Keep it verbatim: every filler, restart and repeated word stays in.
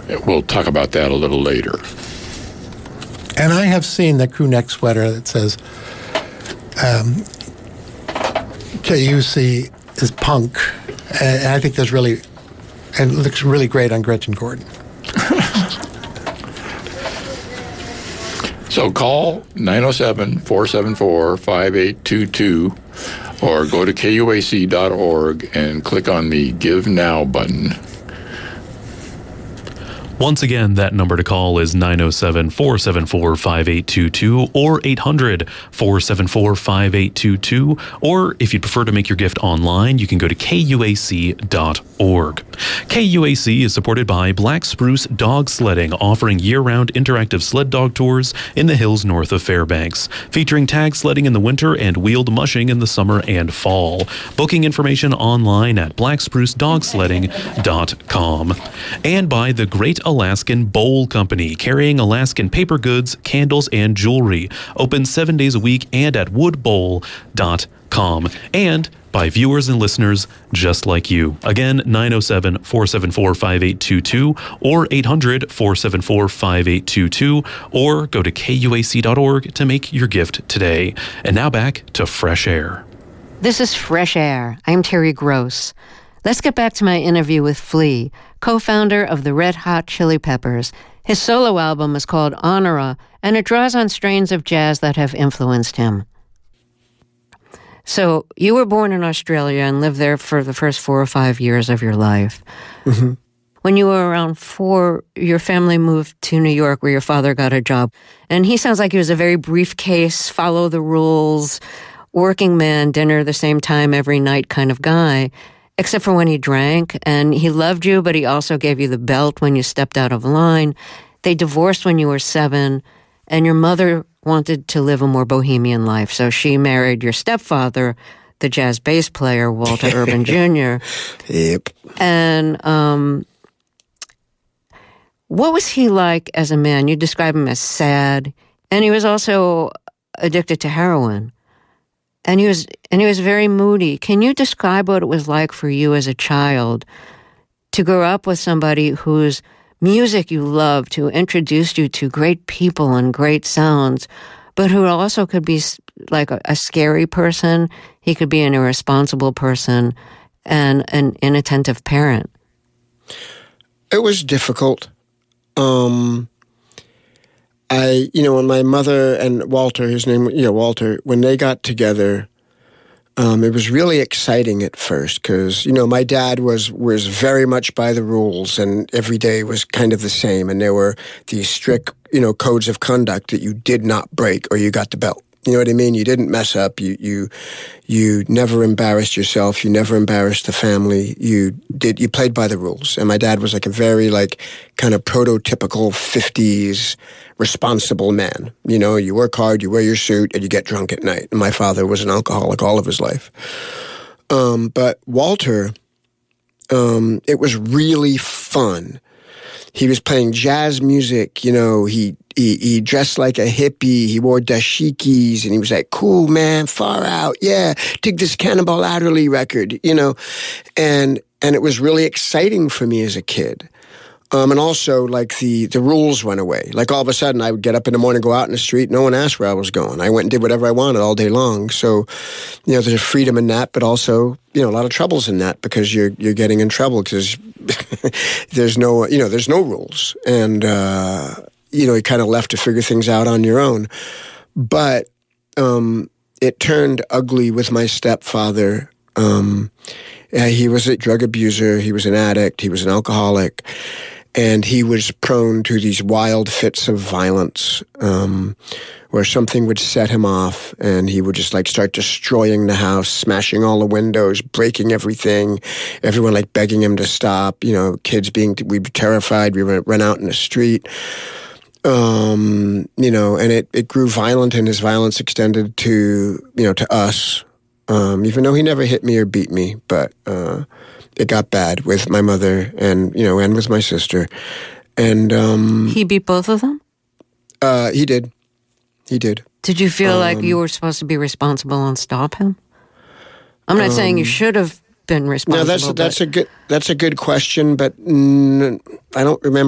we'll talk about that a little later. And I have seen the crew neck sweater that says um, K U C is punk. And I think that's really, and it looks really great on Gretchen Gordon. So call nine oh seven, four seven four, five eight two two or go to K U A C dot org and click on the Give Now button. Once again, that number to call is nine oh seven, four seven four, five eight two two or eight hundred, four seven four, five eight two two. Or if you'd prefer to make your gift online, you can go to K U A C dot org. K U A C is supported by Black Spruce Dog Sledding, offering year-round interactive sled dog tours in the hills north of Fairbanks, featuring tag sledding in the winter and wheeled mushing in the summer and fall. Booking information online at black spruce dog sledding dot com. And by the Great Alaskan Bowl Company, carrying Alaskan paper goods, candles, and jewelry. Open seven days a week and at wood bowl dot com. And by viewers and listeners just like you. Again, nine oh seven, four seven four, five eight two two or eight hundred, four seven four, five eight two two or go to K U A C dot org to make your gift today. And now back to Fresh Air. This is Fresh Air. I'm Terry Gross. Let's get back to my interview with Flea, co-founder of the Red Hot Chili Peppers. His solo album is called Honora, and it draws on strains of jazz that have influenced him. So you were born in Australia and lived there for the first four or five years of your life. Mm-hmm. When you were around four, your family moved to New York where your father got a job. And he sounds like he was a very briefcase, follow the rules, working man, dinner the same time every night kind of guy. Except for when he drank, and he loved you, but he also gave you the belt when you stepped out of line. They divorced when you were seven, and your mother wanted to live a more bohemian life, so she married your stepfather, the jazz bass player, Walter Urban Junior Yep. And um, what was he like as a man? You describe him as sad, and he was also addicted to heroin. And he was and he was very moody. Can you describe what it was like for you as a child to grow up with somebody whose music you loved, who introduced you to great people and great sounds, but who also could be like a, a scary person? He could be an irresponsible person and an inattentive parent. It was difficult. Um, I, you know, when my mother and Walter, his name, yeah, Walter, when they got together, um, it was really exciting at first because, you know, my dad was, was very much by the rules and every day was kind of the same. And there were these strict, you know, codes of conduct that you did not break or you got the belt. You know what I mean? You didn't mess up. You, you, you never embarrassed yourself. You never embarrassed the family. You did, you played by the rules. And my dad was like a very like kind of prototypical fifties responsible man. You know, you work hard, you wear your suit, and you get drunk at night. And my father was an alcoholic all of his life. Um, but Walter, um, it was really fun. He was playing jazz music, you know, he, he, he dressed like a hippie, he wore dashikis, and he was like, cool, man, far out, yeah, dig this Cannonball Adderley record, you know, and, and it was really exciting for me as a kid. Um, and also, like, the, the rules went away. Like, all of a sudden, I would get up in the morning, go out in the street, no one asked where I was going. I went and did whatever I wanted all day long. So, you know, there's a freedom in that, but also, you know, a lot of troubles in that because you're you're getting in trouble because there's no, you know, there's no rules. And, uh, you know, you're kind of left to figure things out on your own. But um, it turned ugly with my stepfather. Um, he was a drug abuser. He was an addict. He was an alcoholic. And he was prone to these wild fits of violence um, where something would set him off and he would just like start destroying the house, smashing all the windows, breaking everything, everyone like begging him to stop, you know, kids being, we'd be terrified, we would run out in the street. Um, you know, and it, it grew violent and his violence extended to, you know, to us, um, even though he never hit me or beat me, but uh it got bad with my mother and, you know, and with my sister. And um, He beat both of them? Uh, he did. He did. Did you feel um, like you were supposed to be responsible and stop him? I'm not um, saying you should have been responsible. No, that's that's a good that's a good question, but mm, I don't remember